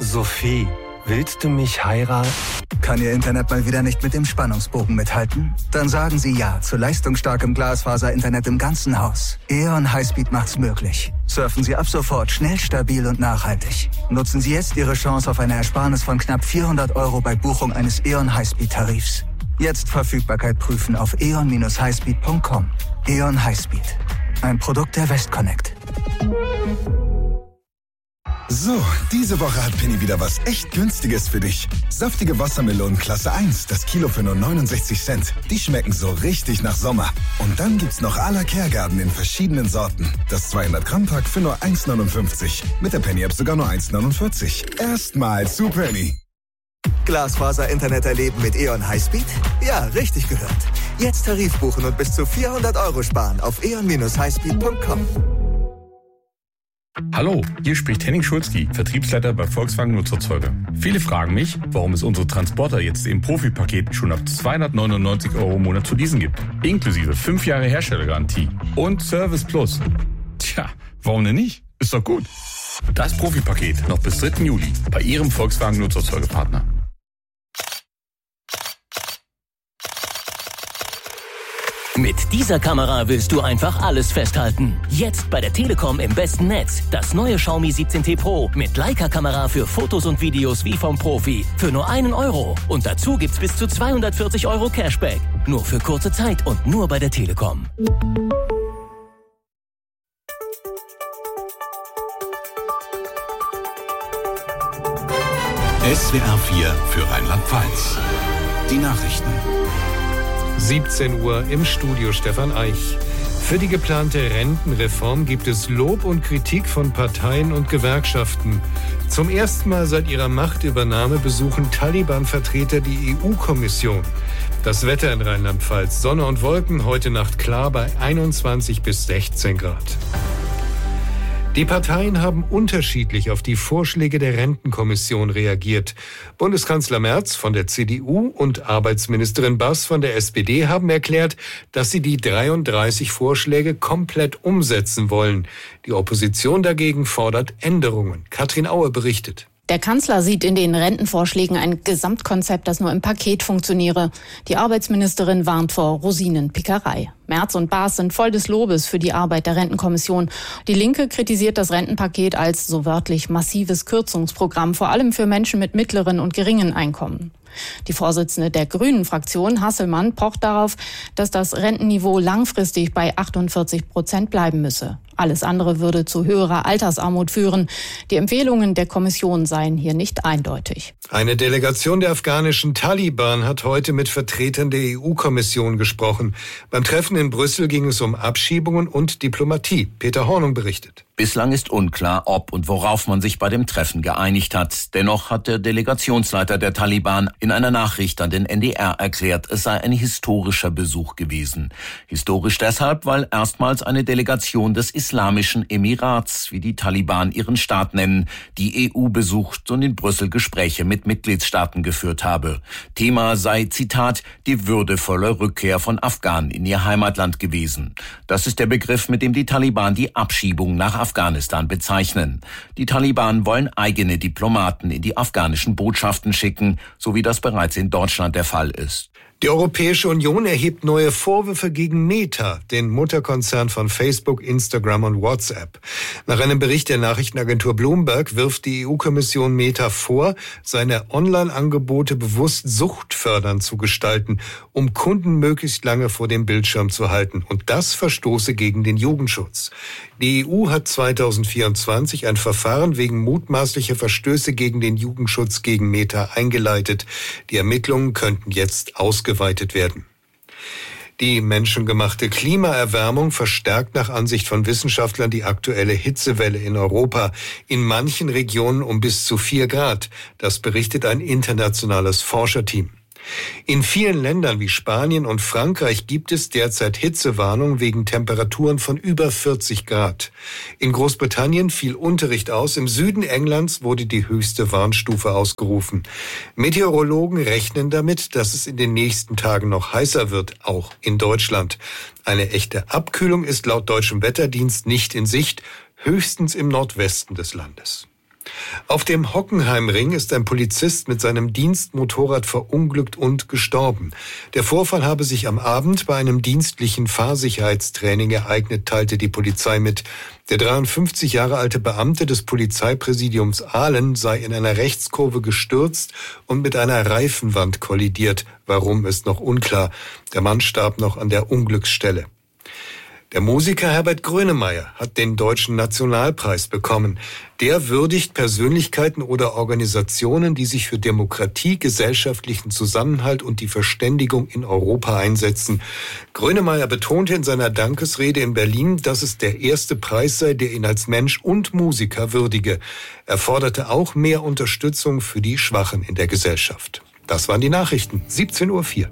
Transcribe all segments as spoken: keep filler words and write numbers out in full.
Sophie, willst du mich heiraten? Kann Ihr Internet mal wieder nicht mit dem Spannungsbogen mithalten? Dann sagen Sie ja zu leistungsstarkem Glasfaser-Internet im ganzen Haus. E O N Highspeed macht's möglich. Surfen Sie ab sofort schnell, stabil und nachhaltig. Nutzen Sie jetzt Ihre Chance auf eine Ersparnis von knapp vierhundert Euro bei Buchung eines E O N Highspeed-Tarifs. Jetzt Verfügbarkeit prüfen auf e o n dash highspeed punkt com. E O N Highspeed. Ein Produkt der Westconnect. So, diese Woche hat Penny wieder was echt Günstiges für dich. Saftige Wassermelonen Klasse eins, das Kilo für nur neunundsechzig Cent. Die schmecken so richtig nach Sommer. Und dann gibt's noch à la Kehrgarten in verschiedenen Sorten. Das zweihundert Gramm Pack für nur eins neunundfünfzig. Mit der Penny-App sogar nur eins neunundvierzig. Erstmal zu Penny. Glasfaser-Internet erleben mit E O N Highspeed? Ja, richtig gehört. Jetzt Tarif buchen und bis zu vierhundert Euro sparen auf e o n dash highspeed punkt com. Hallo, hier spricht Henning Schulzki, Vertriebsleiter bei Volkswagen Nutzerzeuge. Viele fragen mich, warum es unsere Transporter jetzt im Profi-Paket schon ab zweihundertneunundneunzig Euro im Monat zu leasen gibt. Inklusive fünf Jahre Herstellergarantie und Service Plus. Tja, warum denn nicht? Ist doch gut. Das Profi-Paket noch bis dritten Juli bei Ihrem Volkswagen Nutzerzeugepartner. Mit dieser Kamera willst du einfach alles festhalten. Jetzt bei der Telekom im besten Netz. Das neue Xiaomi siebzehn T Pro mit Leica-Kamera für Fotos und Videos wie vom Profi. Für nur einen Euro. Und dazu gibt's bis zu zweihundertvierzig Euro Cashback. Nur für kurze Zeit und nur bei der Telekom. S W R vier für Rheinland-Pfalz. Die Nachrichten. siebzehn Uhr im Studio Stefan Eich. Für die geplante Rentenreform gibt es Lob und Kritik von Parteien und Gewerkschaften. Zum ersten Mal seit ihrer Machtübernahme besuchen Taliban-Vertreter die E U-Kommission. Das Wetter in Rheinland-Pfalz: Sonne und Wolken, heute Nacht klar bei einundzwanzig bis sechzehn Grad. Die Parteien haben unterschiedlich auf die Vorschläge der Rentenkommission reagiert. Bundeskanzler Merz von der C D U und Arbeitsministerin Bass von der S P D haben erklärt, dass sie die dreiunddreißig Vorschläge komplett umsetzen wollen. Die Opposition dagegen fordert Änderungen. Katrin Aue berichtet. Der Kanzler sieht in den Rentenvorschlägen ein Gesamtkonzept, das nur im Paket funktioniere. Die Arbeitsministerin warnt vor Rosinenpickerei. Merz und Baas sind voll des Lobes für die Arbeit der Rentenkommission. Die Linke kritisiert das Rentenpaket als, so wörtlich, massives Kürzungsprogramm, vor allem für Menschen mit mittleren und geringen Einkommen. Die Vorsitzende der Grünen-Fraktion, Hasselmann, pocht darauf, dass das Rentenniveau langfristig bei achtundvierzig Prozent bleiben müsse. Alles andere würde zu höherer Altersarmut führen. Die Empfehlungen der Kommission seien hier nicht eindeutig. Eine Delegation der afghanischen Taliban hat heute mit Vertretern der E U-Kommission gesprochen. Beim Treffen in Brüssel ging es um Abschiebungen und Diplomatie. Peter Hornung berichtet. Bislang ist unklar, ob und worauf man sich bei dem Treffen geeinigt hat. Dennoch hat der Delegationsleiter der Taliban in einer Nachricht an den N D R erklärt, es sei ein historischer Besuch gewesen. Historisch deshalb, weil erstmals eine Delegation des Islamischen Emirats, wie die Taliban ihren Staat nennen, die E U besucht und in Brüssel Gespräche mit Mitgliedstaaten geführt habe. Thema sei, Zitat, die würdevolle Rückkehr von Afghanen in ihr Heimatland gewesen. Das ist der Begriff, mit dem die Taliban die Abschiebung nach Afghanistan bezeichnen. Die Taliban wollen eigene Diplomaten in die afghanischen Botschaften schicken, so wie das bereits in Deutschland der Fall ist. Die Europäische Union erhebt neue Vorwürfe gegen Meta, den Mutterkonzern von Facebook, Instagram und WhatsApp. Nach einem Bericht der Nachrichtenagentur Bloomberg wirft die E U-Kommission Meta vor, seine Online-Angebote bewusst suchtfördernd zu gestalten, um Kunden möglichst lange vor dem Bildschirm zu halten. Und das verstoße gegen den Jugendschutz. Die E U hat zweitausendvierundzwanzig ein Verfahren wegen mutmaßlicher Verstöße gegen den Jugendschutz gegen Meta eingeleitet. Die Ermittlungen könnten jetzt ausgeweitet werden. Die menschengemachte Klimaerwärmung verstärkt nach Ansicht von Wissenschaftlern die aktuelle Hitzewelle in Europa. In manchen Regionen um bis zu vier Grad. Das berichtet ein internationales Forscherteam. In vielen Ländern wie Spanien und Frankreich gibt es derzeit Hitzewarnungen wegen Temperaturen von über vierzig Grad. In Großbritannien fiel Unterricht aus. Im Süden Englands wurde die höchste Warnstufe ausgerufen. Meteorologen rechnen damit, dass es in den nächsten Tagen noch heißer wird, auch in Deutschland. Eine echte Abkühlung ist laut deutschem Wetterdienst nicht in Sicht, höchstens im Nordwesten des Landes. Auf dem Hockenheimring ist ein Polizist mit seinem Dienstmotorrad verunglückt und gestorben. Der Vorfall habe sich am Abend bei einem dienstlichen Fahrsicherheitstraining ereignet, teilte die Polizei mit. Der dreiundfünfzig Jahre alte Beamte des Polizeipräsidiums Aalen sei in einer Rechtskurve gestürzt und mit einer Reifenwand kollidiert. Warum, ist noch unklar. Der Mann starb noch an der Unglücksstelle. Der Musiker Herbert Grönemeyer hat den Deutschen Nationalpreis bekommen. Der würdigt Persönlichkeiten oder Organisationen, die sich für Demokratie, gesellschaftlichen Zusammenhalt und die Verständigung in Europa einsetzen. Grönemeyer betonte in seiner Dankesrede in Berlin, dass es der erste Preis sei, der ihn als Mensch und Musiker würdige. Er forderte auch mehr Unterstützung für die Schwachen in der Gesellschaft. Das waren die Nachrichten. siebzehn Uhr vier.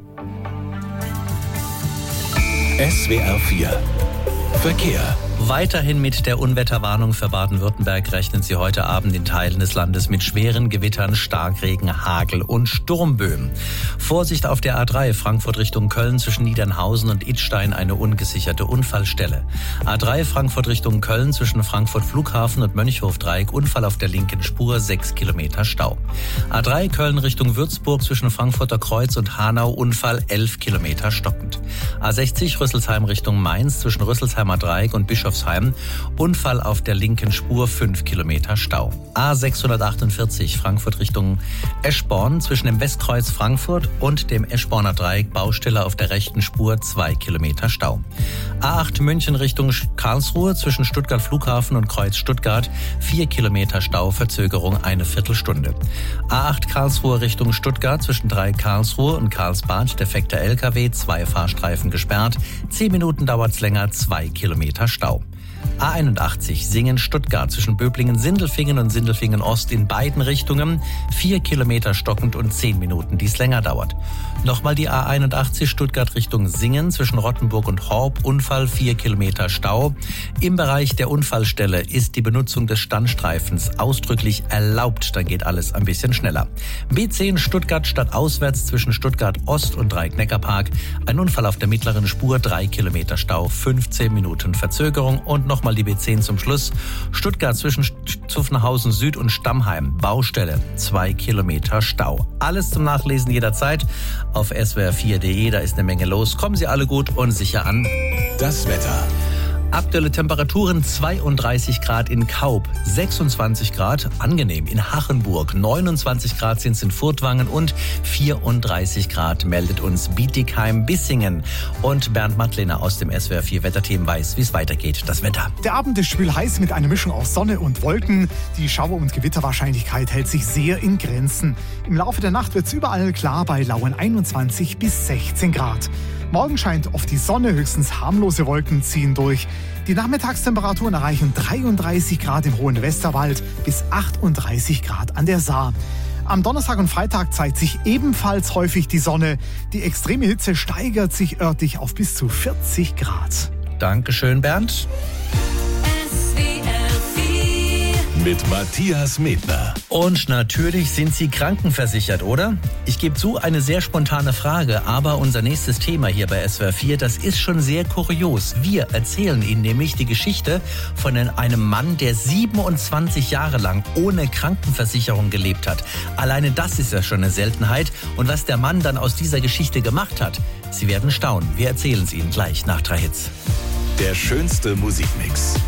S W R vier Verkehr. Weiterhin mit der Unwetterwarnung für Baden-Württemberg rechnen Sie heute Abend in Teilen des Landes mit schweren Gewittern, Starkregen, Hagel und Sturmböen. Vorsicht auf der A drei Frankfurt Richtung Köln zwischen Niedernhausen und Idstein eine ungesicherte Unfallstelle. A drei Frankfurt Richtung Köln zwischen Frankfurt Flughafen und Mönchhof-Dreieck Unfall auf der linken Spur, sechs Kilometer Stau. A drei Köln Richtung Würzburg zwischen Frankfurter Kreuz und Hanau Unfall, elf Kilometer stockend. A sechzig Rüsselsheim Richtung Mainz zwischen Rüsselsheimer Dreieck und Bischofsheim Unfall auf der linken Spur, fünf Kilometer Stau. A sechshundertachtundvierzig Frankfurt Richtung Eschborn zwischen dem Westkreuz Frankfurt und dem Eschborner Dreieck Baustelle auf der rechten Spur, zwei Kilometer Stau. A acht München Richtung Karlsruhe zwischen Stuttgart Flughafen und Kreuz Stuttgart, vier Kilometer Stau, Verzögerung eine Viertelstunde. A acht Karlsruhe Richtung Stuttgart zwischen Dreieck Karlsruhe und Karlsbad defekter L K W, zwei Fahrstreifen gesperrt, zehn Minuten dauert's länger, zwei Kilometer Stau. A einundachtzig Singen-Stuttgart zwischen Böblingen-Sindelfingen und Sindelfingen-Ost in beiden Richtungen, vier Kilometer stockend und zehn Minuten, die es länger dauert. Nochmal die A einundachtzig Stuttgart Richtung Singen zwischen Rottenburg und Horb, Unfall, vier Kilometer Stau. Im Bereich der Unfallstelle ist die Benutzung des Standstreifens ausdrücklich erlaubt, dann geht alles ein bisschen schneller. B zehn Stuttgart stadtauswärts zwischen Stuttgart Ost und Dreieck-Neckarpark, ein Unfall auf der mittleren Spur, drei Kilometer Stau, fünfzehn Minuten Verzögerung. Und nochmal die B zehn zum Schluss. Stuttgart zwischen Zuffenhausen Süd und Stammheim. Baustelle. Zwei Kilometer Stau. Alles zum Nachlesen jederzeit auf S W R vier punkt de. Da ist eine Menge los. Kommen Sie alle gut und sicher an. Das Wetter. Aktuelle Temperaturen zweiunddreißig Grad in Kaub, sechsundzwanzig Grad angenehm in Hachenburg, neunundzwanzig Grad sind es in Furtwangen und vierunddreißig Grad meldet uns Bietigheim-Bissingen. Und Bernd Mattlener aus dem S W R vier Wetterteam weiß, wie es weitergeht. Das Wetter. Der Abend ist schwül heiß mit einer Mischung aus Sonne und Wolken. Die Schauer- und Gewitterwahrscheinlichkeit hält sich sehr in Grenzen. Im Laufe der Nacht wird es überall klar bei lauen einundzwanzig bis sechzehn Grad. Morgen scheint oft die Sonne, höchstens harmlose Wolken ziehen durch. Die Nachmittagstemperaturen erreichen dreiunddreißig Grad im hohen Westerwald bis achtunddreißig Grad an der Saar. Am Donnerstag und Freitag zeigt sich ebenfalls häufig die Sonne. Die extreme Hitze steigert sich örtlich auf bis zu vierzig Grad. Dankeschön, Bernd. Mit Matthias Medner. Und natürlich sind Sie krankenversichert, oder? Ich gebe zu, eine sehr spontane Frage, aber unser nächstes Thema hier bei S W R vier, das ist schon sehr kurios. Wir erzählen Ihnen nämlich die Geschichte von einem Mann, der siebenundzwanzig Jahre lang ohne Krankenversicherung gelebt hat. Alleine das ist ja schon eine Seltenheit. Und was der Mann dann aus dieser Geschichte gemacht hat, Sie werden staunen. Wir erzählen es Ihnen gleich nach drei Hits. Der schönste Musikmix.